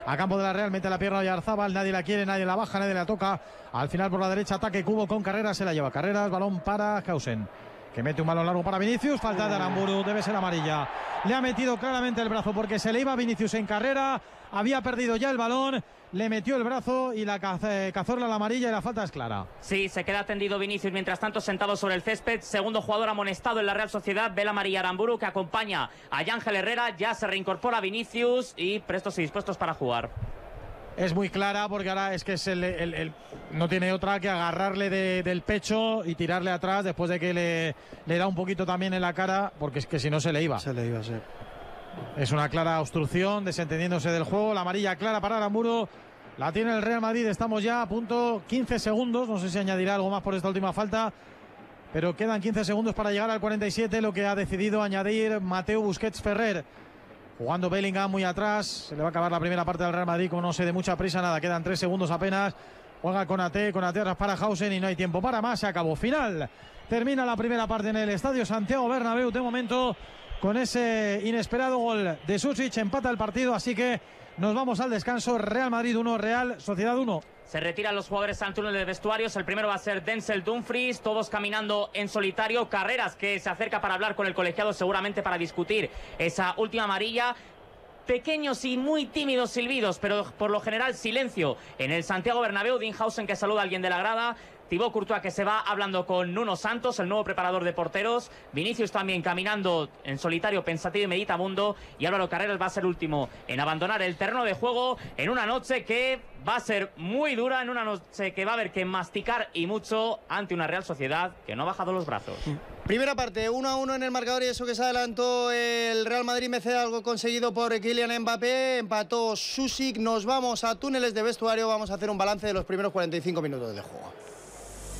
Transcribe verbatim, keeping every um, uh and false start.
A campo de la Real, mete la pierna a Oyarzábal, nadie la quiere, nadie la baja, nadie la toca. Al final por la derecha, ataque Cubo con Carreras, se la lleva Carreras, balón para Hausen, que mete un balón largo para Vinicius, falta de Aramburu, debe ser amarilla. Le ha metido claramente el brazo porque se le iba Vinicius en carrera, había perdido ya el balón, le metió el brazo y la cazorla la amarilla y la falta es clara. Sí, se queda tendido Vinicius mientras tanto sentado sobre el césped. Segundo jugador amonestado en la Real Sociedad, ve la amarilla Aramburu, que acompaña a Yángel Herrera, ya se reincorpora Vinicius y prestos y dispuestos para jugar. Es muy clara porque ahora es que es el, el, el, no tiene otra que agarrarle de, del pecho y tirarle atrás después de que le, le da un poquito también en la cara, porque es que si no se le iba. Se le iba, sí. Es una clara obstrucción, desentendiéndose del juego. La amarilla clara para Aramburu. La tiene el Real Madrid. Estamos ya a punto quince segundos. No sé si añadirá algo más por esta última falta, pero quedan quince segundos para llegar al cuarenta y siete. Lo que ha decidido añadir Mateu Busquets Ferrer. Jugando Bellingham muy atrás. Se le va a acabar la primera parte del Real Madrid, como no se dé mucha prisa, nada. Quedan tres segundos apenas. Juega Konaté, Konaté para Hausen y no hay tiempo para más. Se acabó. Final. Termina la primera parte en el Estadio Santiago Bernabéu. De momento, con ese inesperado gol de Susic, empata el partido. Así que nos vamos al descanso. Real Madrid uno, Real Sociedad uno. Se retiran los jugadores al túnel de vestuarios. El primero va a ser Denzel Dumfries, todos caminando en solitario. Carreras, que se acerca para hablar con el colegiado, seguramente para discutir esa última amarilla. Pequeños y muy tímidos silbidos, pero por lo general silencio en el Santiago Bernabéu. Dean Hausen, que saluda a alguien de la grada. Thibaut Courtois, que se va hablando con Nuno Santos, el nuevo preparador de porteros. Vinicius también caminando en solitario, pensativo y meditabundo. Y Álvaro Carreras va a ser último en abandonar el terreno de juego en una noche que va a ser muy dura, en una noche que va a haber que masticar y mucho ante una Real Sociedad que no ha bajado los brazos. Primera parte, uno a uno en el marcador y eso que se adelantó el Real Madrid. Merced algo conseguido por Kylian Mbappé. Empató Susic. Nos vamos a túneles de vestuario. Vamos a hacer un balance de los primeros cuarenta y cinco minutos de juego.